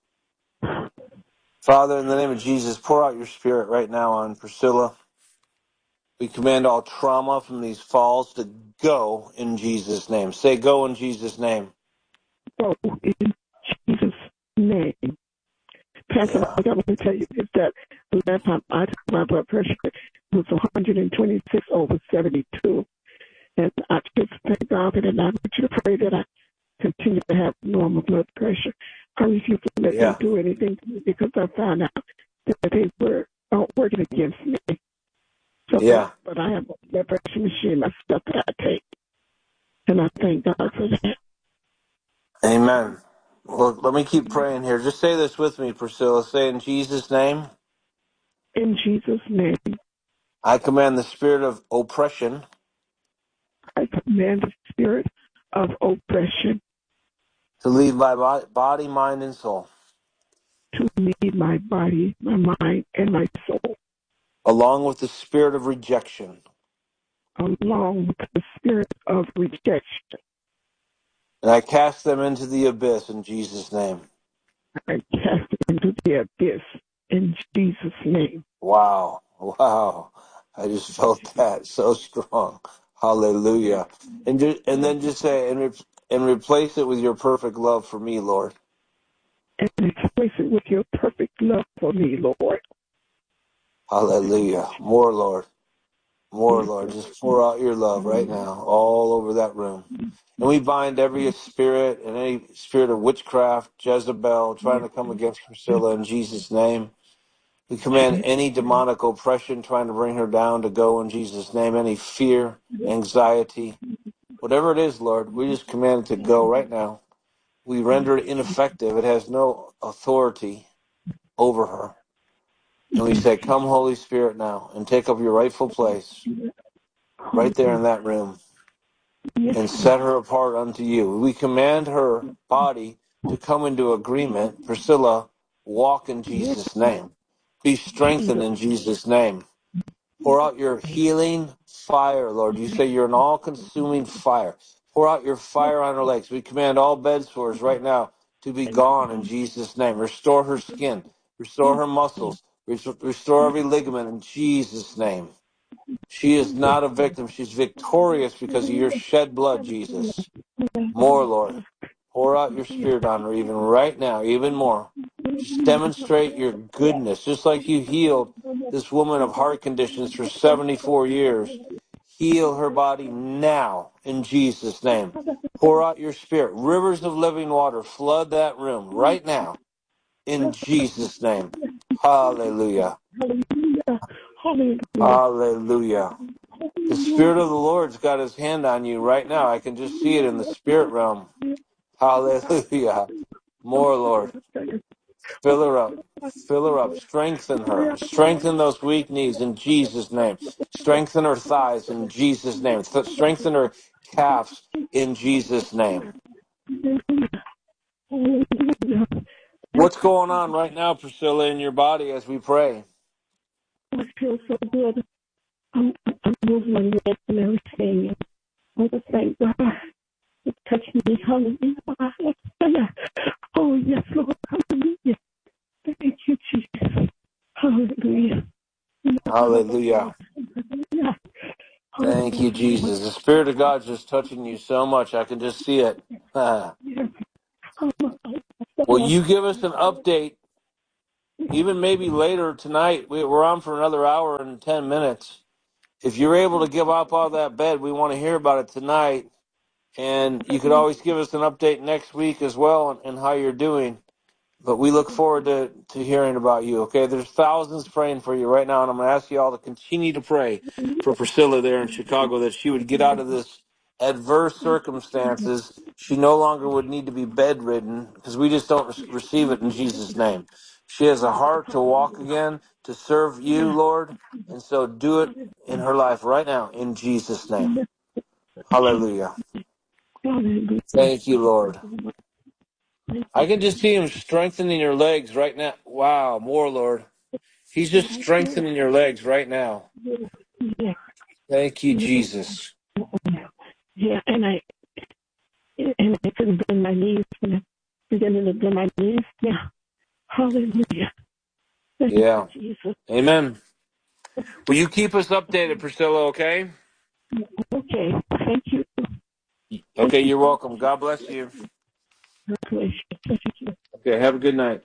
Father, in the name of Jesus, pour out your spirit right now on Priscilla. We command all trauma from these falls to go in Jesus' name. Say go in Jesus' name. Go in Jesus' name. Pastor, Yeah. I got to tell you is that the last time I took my blood pressure was one hundred twenty-six over seventy-two. And I just thank God for that. And I want you to pray that I continue to have normal blood pressure. I refuse to let Yeah. them do anything to me because I found out that they were uh, working against me. So, Yeah. but I have a blood pressure machine myself that I take. And I thank God for that. Amen. Well, let me keep praying here. Just say this with me, Priscilla. Say in Jesus' name. In Jesus' name, I command the spirit of oppression I command the spirit of oppression to leave my body, mind, and soul. to leave my body, my mind, and my soul. Along with the spirit of rejection. Along with the spirit of rejection. And I cast them into the abyss in Jesus' name. I cast it into the abyss in Jesus' name. Wow. Wow. I just felt that so strong. Hallelujah. And just, and then just say, and, re- and replace it with your perfect love for me, Lord. And replace it with your perfect love for me, Lord. Hallelujah. More, Lord. More, Lord. Just pour out your love right now all over that room. And we bind every spirit and any spirit of witchcraft, Jezebel, trying to come against Priscilla in Jesus' name. We command any demonic oppression trying to bring her down to go in Jesus' name. Any fear, anxiety, whatever it is, Lord, we just command it to go right now. We render it ineffective. It has no authority over her. And we say, come, Holy Spirit, now, and take up your rightful place right there in that room and set her apart unto you. We command her body to come into agreement. Priscilla, walk in Jesus' name. Be strengthened in Jesus' name. Pour out your healing fire, Lord. You say you're an all-consuming fire. Pour out your fire on her legs. We command all bed sores right now to be gone in Jesus' name. Restore her skin. Restore her muscles. Restore every ligament in Jesus' name. She is not a victim. She's victorious because of your shed blood, Jesus. More, Lord. Pour out your spirit on her even right now, even more. Just demonstrate your goodness, just like you healed this woman of heart conditions for seventy-four years. Heal her body now in Jesus' name. Pour out your spirit. Rivers of living water flood that room right now in Jesus' name. Hallelujah. Hallelujah. Hallelujah. Hallelujah. The Spirit of the Lord's got his hand on you right now. I can just see it in the spirit realm. Hallelujah. More, Lord. Fill her up. Fill her up. Strengthen her. Strengthen those weak knees in Jesus' name. Strengthen her thighs in Jesus' name. Th- strengthen her calves in Jesus' name. What's going on right now, Priscilla, in your body as we pray? I feel so good. I'm, I'm moving my legs and everything. I just thank God for touching me. Hallelujah. Oh, yes, Lord. Hallelujah. Thank you, Jesus. Hallelujah. Hallelujah. Hallelujah. Thank you, Jesus. The Spirit of God's just touching you so much. I can just see it. Will you give us an update even maybe later tonight, we, we're on for another hour and ten minutes. If you're able to give up all that bed, we want to hear about it tonight. And you could always give us an update next week as well and, and how you're doing. But we look forward to, to hearing about you, okay? There's thousands praying for you right now, and I'm going to ask you all to continue to pray for Priscilla there in Chicago, that she would get out of this adverse circumstances. She no longer would need to be bedridden, because we just don't re- receive it in Jesus' name. She has a heart to walk again, to serve you, Lord, and so do it in her life right now in Jesus' name. Hallelujah. Thank you, Lord. I can just see him strengthening your legs right now. Wow, more, Lord. He's just strengthening your legs right now. Thank you, Jesus. Yeah, and I and I couldn't bend my knees when I beginning to bend my knees. Yeah. Hallelujah. Thank Yeah. you, Jesus. Amen. Will you keep us updated, Priscilla, okay? Okay. Thank you. Okay, you're welcome. God bless you. Thank you. Okay, have a good night.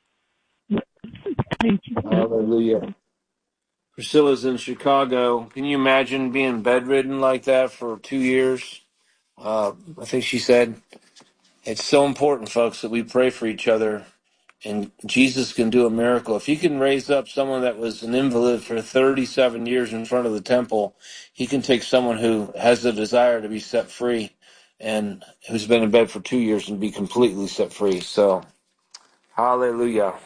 Thank you. Hallelujah. Priscilla's in Chicago. Can you imagine being bedridden like that for two years? Uh, I think she said it's so important, folks, that we pray for each other. And Jesus can do a miracle. If he can raise up someone that was an invalid for thirty-seven years in front of the temple, he can take someone who has the desire to be set free and who's been in bed for two years and be completely set free. So, hallelujah.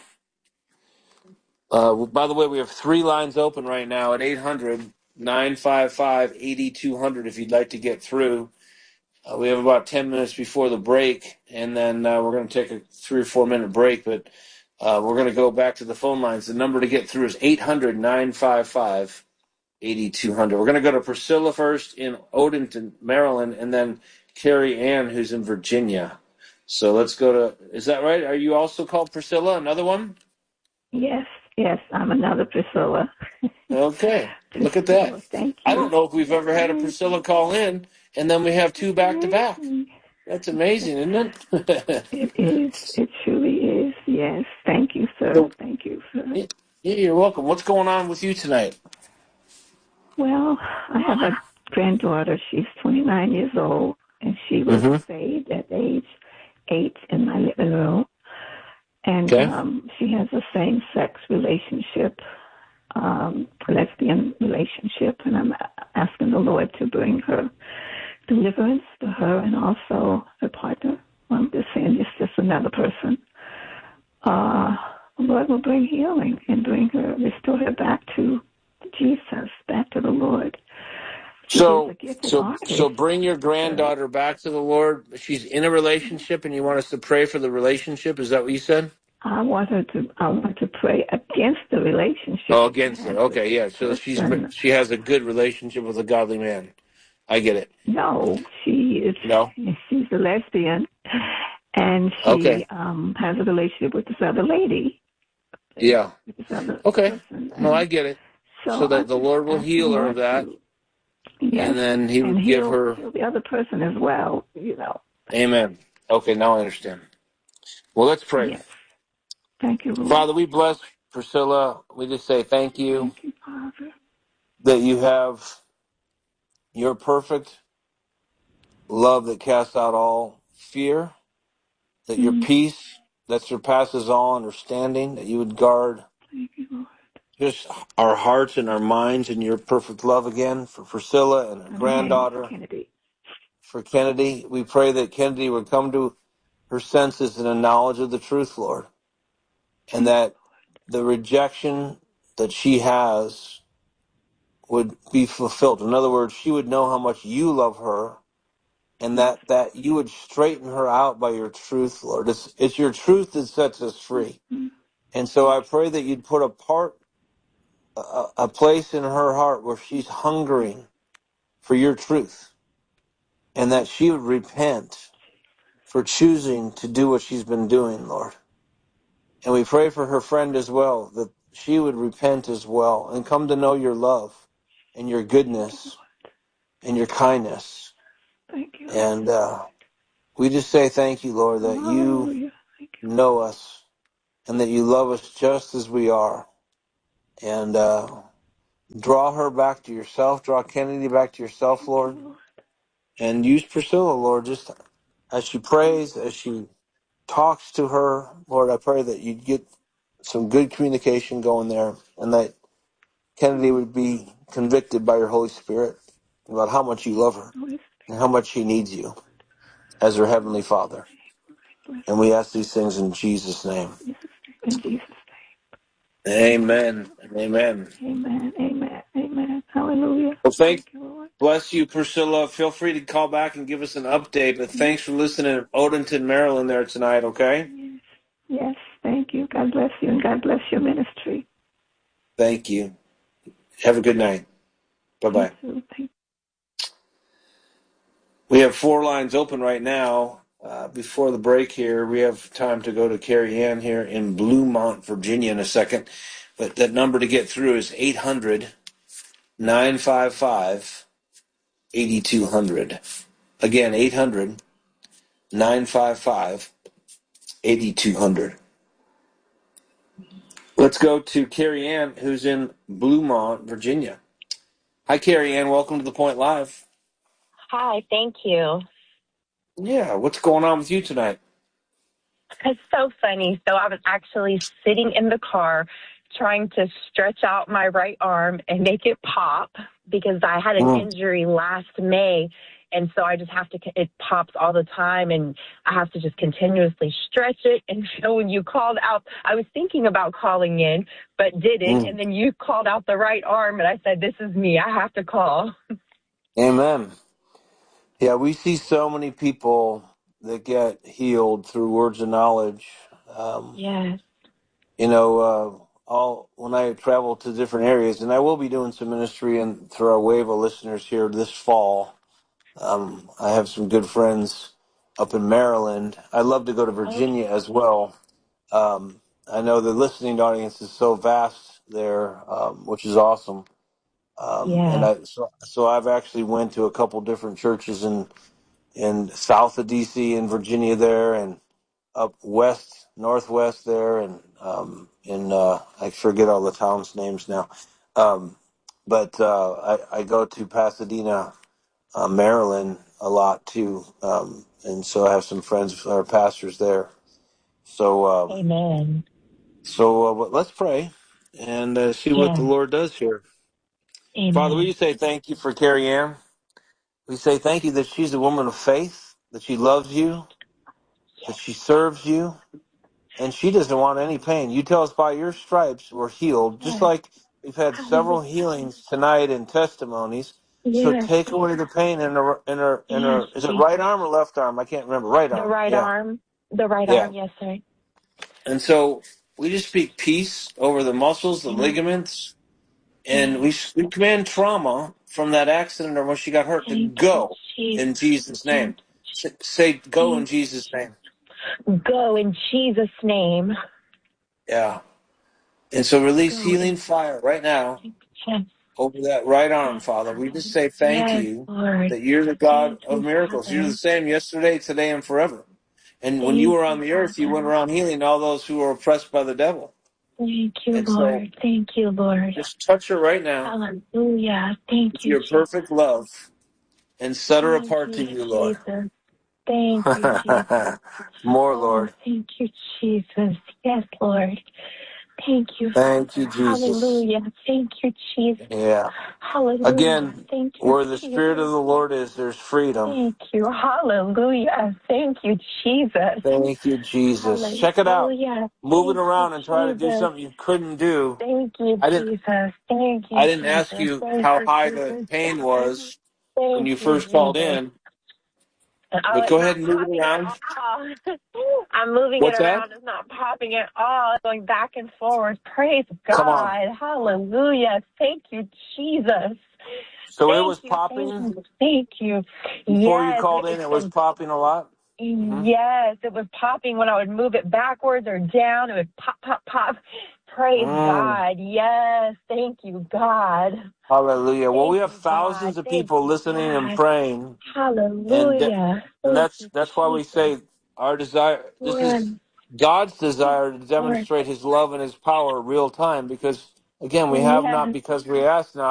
Uh, by the way, we have three lines open right now at eight hundred, nine five five, eight two zero zero if you'd like to get through. Uh, we have about ten minutes before the break, and then uh, we're going to take a three or four minute break, but uh, we're going to go back to the phone lines. The number to get through is eight hundred, nine five five, eight two zero zero. We're going to go to Priscilla first in Odenton, Maryland, and then Carrie Ann, who's in Virginia. So let's go to, is that right? Are you also called Priscilla? Another one? Yes, yes, I'm another Priscilla. Okay, look at that. Thank I you. don't know if we've ever had a Priscilla call in, and then we have two back to back. That's amazing, isn't it? It is. It truly is. Yes. Thank you, sir. So, Thank you, sir. yeah, you're welcome. What's going on with you tonight? Well, I have a granddaughter. She's twenty-nine years old, and she was Mm-hmm. saved at age eight in my living room. And Okay. um, she has a same-sex relationship, um, lesbian relationship, and I'm asking the Lord to bring her deliverance to her and also her partner. I'm just saying it's just another person. Uh, the Lord will bring healing and bring her, restore her back to Jesus, back to the Lord. She So, is a gifted so, artist. so bring your granddaughter back to the Lord. She's in a relationship, and you want us to pray for the relationship. Is that what you said? I want her to. I want to pray against the relationship. Oh, against it. Okay, yeah. So she's person. she has a good relationship with a godly man. I get it. No, she is. No. She's a lesbian, and she Okay. um, has a relationship with this other lady. Yeah. With this other Okay. person. No, I And get it. so So that I the Lord will ask the heal her Lord of that, to, yes, and then He and would give heal, her. heal the other person as well. You know. Amen. Okay, now I understand. Well, let's pray. Yes. Thank you, Lord. Father, we bless Priscilla. We just say thank you, Thank you, Father. that you have your perfect love that casts out all fear, that your Mm. peace that surpasses all understanding, that you would guard Thank you, Lord. just our hearts and our minds in your perfect love again for Priscilla and her In the name of granddaughter, Kennedy. for Kennedy. We pray that Kennedy would come to her senses in a knowledge of the truth, Lord, and that the rejection that she has would be fulfilled. In other words, she would know how much you love her, and that, that you would straighten her out by your truth, Lord. It's, it's your truth that sets us free. And so I pray that you'd put a part, a, a place in her heart where she's hungering for your truth, and that she would repent for choosing to do what she's been doing, Lord. And we pray for her friend as well, that she would repent as well and come to know your love and your goodness and your kindness. Thank you. And uh, we just say thank you, Lord, that you Hallelujah. Thank you. know us and that you love us just as we are. And uh, draw her back to yourself. Draw Kennedy back to yourself, Thank you, Lord. Lord. And use Priscilla, Lord, just as she prays, as she talks to her. Lord, I pray that you'd get some good communication going there, and that Kennedy would be convicted by your Holy Spirit about how much you love her Holy and how much she needs you as her Heavenly Father. Spirit, And we ask these things in Jesus' name. bless Jesus' name. In Jesus' Amen. Amen. name. Amen. Amen. Amen. Hallelujah. Well, thank, Thank you, Lord. bless you, Priscilla. Feel free to call back and give us an update. But thanks for listening in Odenton, Maryland there tonight, okay? Yes. Yes. Thank you. God bless you, and God bless your ministry. Thank you. Have a good night. You Bye-bye. too. Thank We have four lines open right now. Uh, before the break here, we have time to go to Carrie Ann here in Bluemont, Virginia in a second. But that number to get through is eight hundred, nine five five, eight two zero zero. Again, eight hundred, nine five five, eight two zero zero. Let's go to Carrie Ann, who's in Bluemont, Virginia. Hi, Carrie Ann. Welcome to The Point Live. Hi, thank you. Yeah, what's going on with you tonight? It's so funny. So I was actually sitting in the car trying to stretch out my right arm and make it pop because I had an Mm. injury last May. And so I just have to, it pops all the time and I have to just continuously stretch it. And so when you called out, I was thinking about calling in, but didn't. Mm. And then you called out the right arm and I said, this is me. I have to call. Amen. Yeah, we see so many people that get healed through words of knowledge. Um, Yes. you know, uh, all when I travel to different areas, and I will be doing some ministry and through our wave of listeners here this fall. Um, I have some good friends up in Maryland. I'd love to go to Virginia Okay. as well. Um, I know the listening audience is so vast there, um, which is awesome. Um, and Yes. I so, so I've actually went to a couple different churches in in south of D C in Virginia there, and up west, northwest there, and um, in uh, I forget all the towns' names now. Um, but uh, I, I go to Pasadena, uh, Maryland, a lot too, um, and so I have some friends or pastors there. So, um, Amen. so uh, but let's pray and uh, see what the Yes. Lord does here. Father, will you Amen. say thank you for Carrie Ann? We say thank you that she's a woman of faith, that she loves you, that she serves you, and she doesn't want any pain. You tell us by your stripes we're healed, just Yes. like we've had several Hallelujah. healings tonight and testimonies. So Yes. take away the pain in her, in her, in Yes, her, is it right Jesus. arm or left arm? I can't remember. Right The arm. right Yeah. arm. The right Yeah. arm. Yes, sir. And so we just speak peace over the muscles, the Yes. ligaments, and Yes. we, we command trauma from that accident or when she got hurt to Thank you, go Jesus. in Jesus' name. Thank Say, say go in thank Jesus' name. you. Go in Jesus' name. Yeah. And so release Go in healing fire right now yes. over that right arm, Yes, Father. We Father. just say thank Yes, you Lord. that you're the God Thank of you, miracles. You're the Father. same yesterday, today, and forever. And when you Thank were on you, the earth, you went Father. around healing all those who were oppressed by the devil. Thank you, And so Lord. Thank you, Lord. just touch her right now Hallelujah. Thank with you, your Jesus. perfect love and set her Thank apart to you, you, Lord. Jesus. Thank you, Jesus. More, Oh, Lord. thank you, Jesus. Yes, Lord. Thank you, Thank you, Father. Jesus. Hallelujah. Thank you, Jesus. Yeah. Hallelujah. Again, Thank you, where the Spirit of Jesus. the Lord is, there's freedom. Thank you. Hallelujah. Thank you, Jesus. Thank you, Jesus. Check it out. Hallelujah. Move it Thank you, around and try to do Jesus. something you couldn't do. Thank you, I didn't Jesus. Thank I you, didn't ask Jesus. you Thank how you, high the Jesus. pain was when Thank you you, first called Jesus. in, Oh, but it's go not ahead and move it popping at around. all. I'm moving it What's that? around. It's not popping at all. It's going back and forward. Praise Come on. God. Hallelujah. Thank you, Jesus. So it Thank was you, thank popping you, thank you. before you Yes, called in. it's It was been, popping a lot. Mm-hmm. yes, it was popping when I would move it backwards or down. It would pop, pop, pop. Praise Mm. God. Yes, thank you, God. Hallelujah. Well, we Thank have you, God. thousands of Thank people you, listening and God. praying, and th- Hallelujah. and Thank that's you, that's why we Jesus. say our desire. This Yes, is God's desire to Lord. demonstrate his love and his power real time, because again, we have not Yes. because we ask not.